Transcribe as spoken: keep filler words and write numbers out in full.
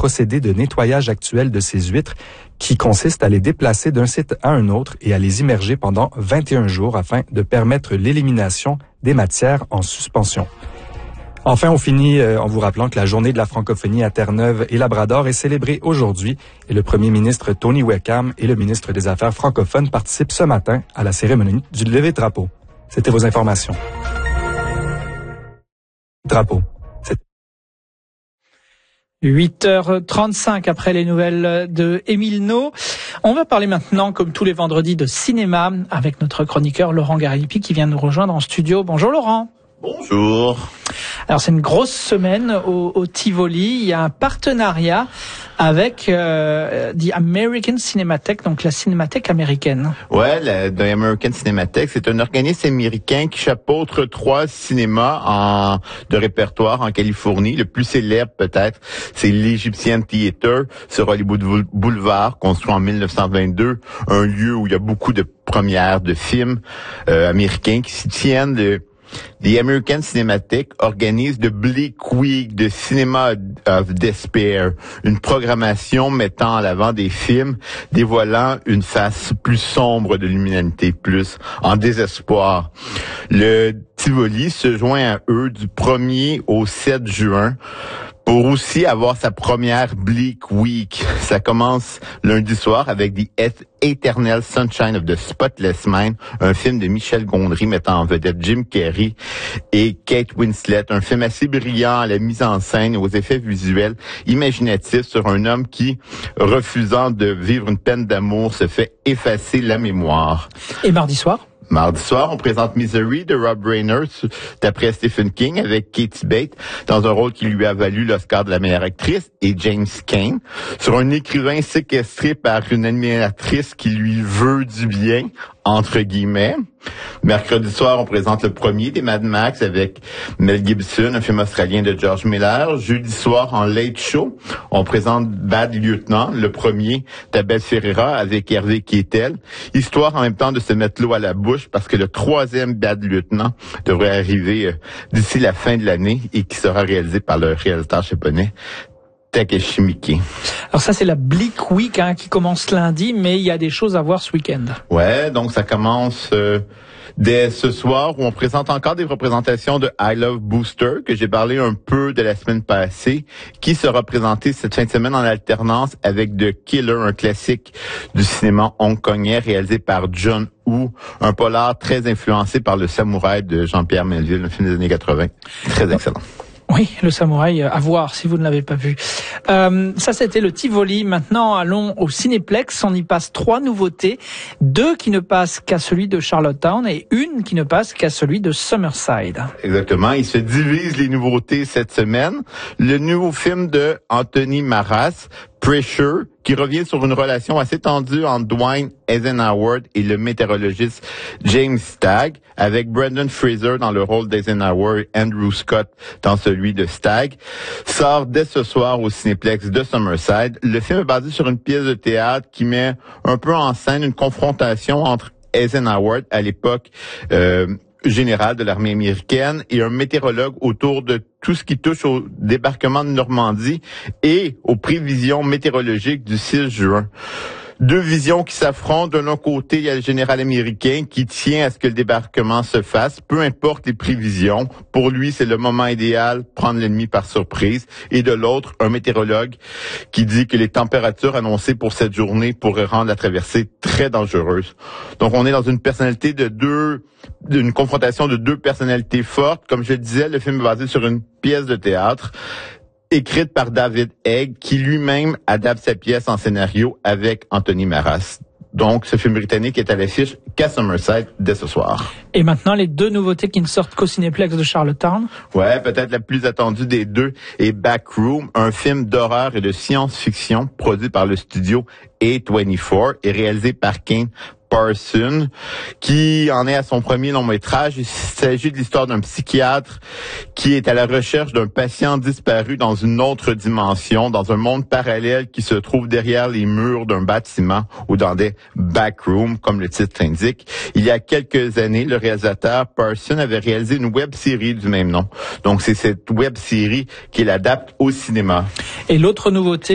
procédé de nettoyage actuel de ces huîtres qui consiste à les déplacer d'un site à un autre et à les immerger pendant vingt et un jours afin de permettre l'élimination des matières en suspension. Enfin, on finit euh, en vous rappelant que la journée de la francophonie à Terre-Neuve et Labrador est célébrée aujourd'hui et le premier ministre Tony Wickham et le ministre des Affaires francophones participent ce matin à la cérémonie du lever de drapeau. C'était vos informations. Drapeau. huit heures trente-cinq après les nouvelles de Émile No. On va parler maintenant, comme tous les vendredis, de cinéma avec notre chroniqueur Laurent Garipi qui vient nous rejoindre en studio. Bonjour Laurent. Bonjour. Alors c'est une grosse semaine au, au Tivoli. Il y a un partenariat avec euh, The American Cinematheque, donc la cinémathèque américaine. Ouais, la The American Cinematheque, c'est un organisme américain qui chapeautre trois cinémas en, de répertoire en Californie. Le plus célèbre peut-être, c'est l'Egyptian Theater sur Hollywood Boulevard, construit en mille neuf cent vingt-deux, un lieu où il y a beaucoup de premières de films euh, américains qui s'y tiennent. Le, The American Cinematheque organise The Bleak Week de Cinema of Despair, une programmation mettant en avant des films dévoilant une face plus sombre de l'humanité, plus en désespoir. Le Tivoli se joint à eux du premier au sept juin pour aussi avoir sa première Bleak Week. Ça commence lundi soir avec The Eternal Sunshine of the Spotless Mind, un film de Michel Gondry mettant en vedette Jim Carrey et Kate Winslet, un film assez brillant à la mise en scène et aux effets visuels imaginatifs sur un homme qui, refusant de vivre une peine d'amour, se fait effacer la mémoire. Et mardi soir? Mardi soir, on présente Misery de Rob Reiner, d'après Stephen King, avec Katie Bates, dans un rôle qui lui a valu l'Oscar de la meilleure actrice, et James Cain, sur un écrivain séquestré par une admiratrice qui lui veut du bien, entre guillemets. Mercredi soir, on présente le premier des Mad Max avec Mel Gibson, un film australien de George Miller. Jeudi soir, en Late Show, on présente Bad Lieutenant, le premier d'Abel Ferreira avec Hervé Keitel. Histoire en même temps de se mettre l'eau à la bouche parce que le troisième Bad Lieutenant devrait arriver euh, d'ici la fin de l'année et qui sera réalisé par le réalisateur japonais Takeshi Miike. Alors ça, c'est la Bleak Week hein, qui commence lundi, mais il y a des choses à voir ce week-end. Ouais, donc ça commence euh, dès ce soir où on présente encore des représentations de I Love Booster, que j'ai parlé un peu de la semaine passée, qui sera présenté cette fin de semaine en alternance avec The Killer, un classique du cinéma hongkongais réalisé par John Woo, un polar très influencé par Le Samouraï de Jean-Pierre Melville, un film des années quatre-vingts. Très excellent. Oui, le samouraï, à voir si vous ne l'avez pas vu. Euh, ça, c'était le Tivoli. Maintenant, allons au Cinéplex. On y passe trois nouveautés. Deux qui ne passent qu'à celui de Charlottetown et une qui ne passe qu'à celui de Summerside. Exactement. Ils se divisent les nouveautés cette semaine. Le nouveau film de Anthony Maras, Pressure, qui revient sur une relation assez tendue entre Dwayne Eisenhower et le météorologiste James Stagg, avec Brendan Fraser dans le rôle d'Eisenhower et Andrew Scott dans celui de Stagg, sort dès ce soir au Cinéplex de Summerside. Le film est basé sur une pièce de théâtre qui met un peu en scène une confrontation entre Eisenhower, à l'époque euh, général de l'armée américaine, et un météorologue autour de tout ce qui touche au débarquement de Normandie et aux prévisions météorologiques du six juin. Deux visions qui s'affrontent. De l'un côté, il y a le général américain qui tient à ce que le débarquement se fasse, peu importe les prévisions. Pour lui, c'est le moment idéal, prendre l'ennemi par surprise. Et de l'autre, un météorologue qui dit que les températures annoncées pour cette journée pourraient rendre la traversée très dangereuse. Donc, on est dans une personnalité de deux, d'une confrontation de deux personnalités fortes. Comme je le disais, le film est basé sur une pièce de théâtre écrite par David Egg, qui lui-même adapte sa pièce en scénario avec Anthony Maras. Donc, ce film britannique est à l'affiche qu'à Summerside dès ce soir. Et maintenant, les deux nouveautés qui ne sortent qu'au Cinéplex de Charlottetown. Ouais, peut-être la plus attendue des deux est Backroom, un film d'horreur et de science-fiction produit par le studio A vingt-quatre et réalisé par Kane Parson, qui en est à son premier long métrage. Il s'agit de l'histoire d'un psychiatre qui est à la recherche d'un patient disparu dans une autre dimension, dans un monde parallèle qui se trouve derrière les murs d'un bâtiment ou dans des backrooms, comme le titre l'indique. Il y a quelques années, le réalisateur Parson avait réalisé une web-série du même nom. Donc, c'est cette web-série qu'il adapte au cinéma. Et l'autre nouveauté,